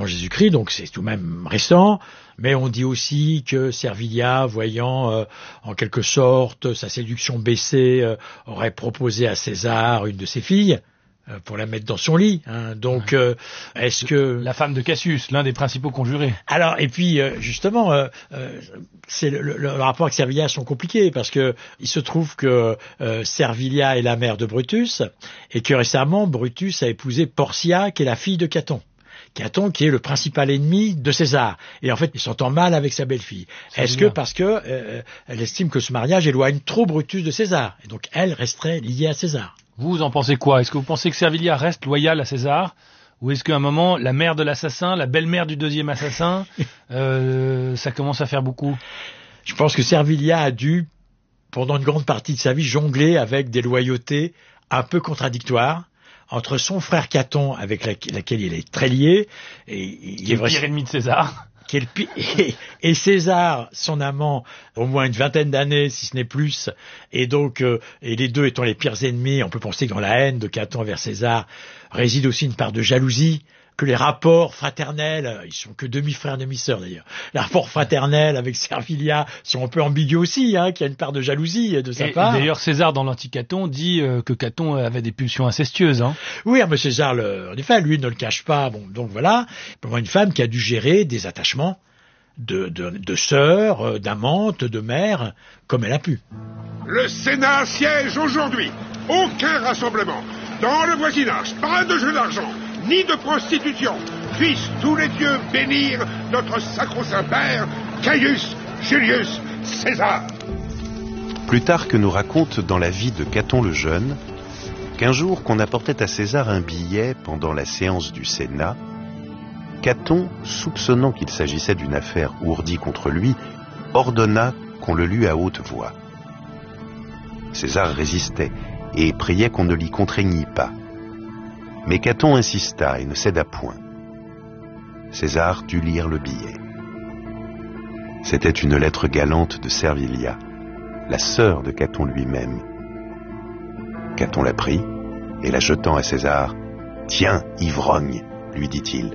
avant Jésus-Christ, donc c'est tout de même récent. Mais on dit aussi que Servilia, voyant en quelque sorte sa séduction baisser, aurait proposé à César une de ses filles pour la mettre dans son lit. Donc, est-ce que la femme de Cassius, l'un des principaux conjurés. Alors, et puis justement, c'est le rapport avec Servilia sont compliqués parce que il se trouve que Servilia est la mère de Brutus et que récemment Brutus a épousé Portia, qui est la fille de Caton. Caton qui est le principal ennemi de César. Et en fait, il s'entend mal avec sa belle-fille. Est-ce que parce que elle estime que ce mariage éloigne trop Brutus de César, et donc elle resterait liée à César? Vous en pensez quoi? Est-ce que vous pensez que Servilia reste loyale à César? Ou est-ce qu'à un moment, la mère de l'assassin, la belle-mère du deuxième assassin, ça commence à faire beaucoup? Je pense que Servilia a dû, pendant une grande partie de sa vie, jongler avec des loyautés un peu contradictoires entre son frère Caton, avec laquelle il est très lié, et il est le pire ennemi de César, et César, son amant, au moins une vingtaine d'années, si ce n'est plus, et donc et les deux étant les pires ennemis. On peut penser que dans la haine de Caton vers César réside aussi une part de jalousie, que les rapports fraternels, ils sont que demi-frères, demi-sœurs d'ailleurs, les rapports fraternels avec Servilia sont un peu ambigus aussi, qu'il y a une part de jalousie de sa part. D'ailleurs, César, dans l'Anti-Caton, dit que Caton avait des pulsions incestueuses. Oui, mais César, en effet, lui ne le cache pas. Bon, donc voilà, pour une femme qui a dû gérer des attachements de sœurs, d'amantes, de mères, comme elle a pu. Le Sénat siège aujourd'hui. Aucun rassemblement. Dans le voisinage, pas de jeu d'argent, ni de prostitution. Puissent tous les dieux bénir notre sacro-saint père, Caius Julius César. Plutarque nous raconte dans la vie de Caton le Jeune qu'un jour qu'on apportait à César un billet pendant la séance du Sénat, Caton, soupçonnant qu'il s'agissait d'une affaire ourdie contre lui, ordonna qu'on le lût à haute voix. César résistait et priait qu'on ne l'y contraignît pas. Mais Caton insista et ne céda point. César dut lire le billet. C'était une lettre galante de Servilia, la sœur de Caton lui-même. Caton la prit et la jetant à César, « Tiens, ivrogne !» lui dit-il.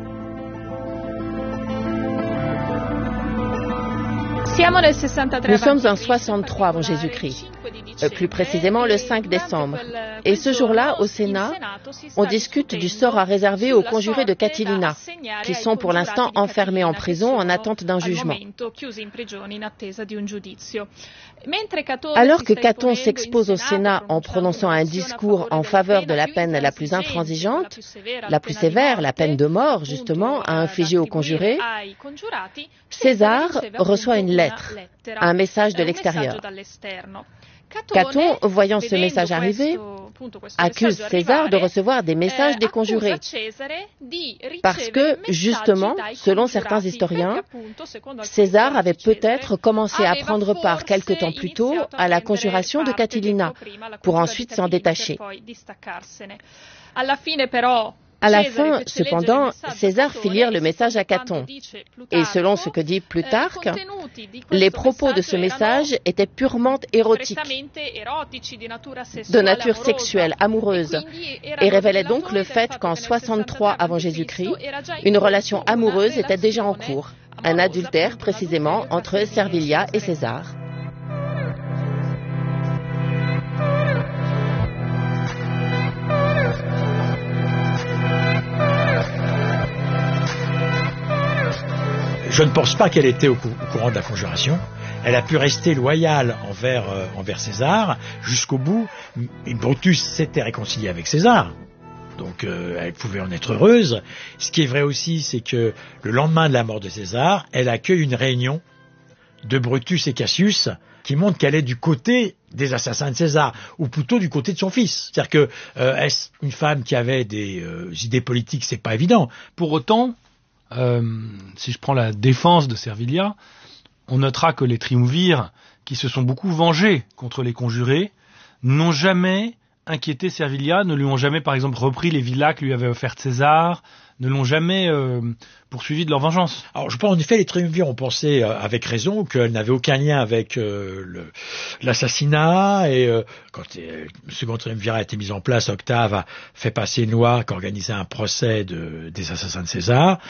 Nous sommes en 63 avant Jésus-Christ, plus précisément le 5 décembre. Et ce jour-là, au Sénat, on discute du sort à réserver aux conjurés de Catilina, qui sont pour l'instant enfermés en prison en attente d'un jugement. Alors que Caton s'expose au Sénat en prononçant un discours en faveur de la peine la plus intransigeante, la plus sévère, la peine de mort, justement, à infliger aux conjurés, César reçoit une lettre, un message de l'extérieur. Caton, voyant ce message arriver, accuse César de recevoir des messages des conjurés, parce que, justement, selon certains historiens, César avait peut-être commencé à prendre part quelque temps plus tôt à la conjuration de Catilina, pour ensuite s'en détacher. À la fin, cependant, César fit lire le message à Caton. Et selon ce que dit Plutarque, les propos de ce message étaient purement érotiques, de nature sexuelle, amoureuse, et révélaient donc le fait qu'en 63 avant Jésus-Christ, une relation amoureuse était déjà en cours, un adultère précisément entre Servilia et César. Je ne pense pas qu'elle était au courant de la conjuration. Elle a pu rester loyale envers César jusqu'au bout. Et Brutus s'était réconcilié avec César, donc elle pouvait en être heureuse. Ce qui est vrai aussi, c'est que le lendemain de la mort de César, elle accueille une réunion de Brutus et Cassius qui montre qu'elle est du côté des assassins de César, ou plutôt du côté de son fils. C'est-à-dire que est-ce une femme qui avait des idées politiques, c'est pas évident. Pour autant, si je prends la défense de Servilia, on notera que les triumvirs, qui se sont beaucoup vengés contre les conjurés, n'ont jamais inquiété Servilia, ne lui ont jamais, par exemple, repris les villas que lui avait offertes César, ne l'ont jamais poursuivi de leur vengeance. Alors, je pense, en effet, les triumvirs ont pensé, avec raison, qu'elle n'avait aucun lien avec l'assassinat, et quand le second triumvirat a été mis en place, Octave a fait passer une loi qui organisait un procès des assassins de César.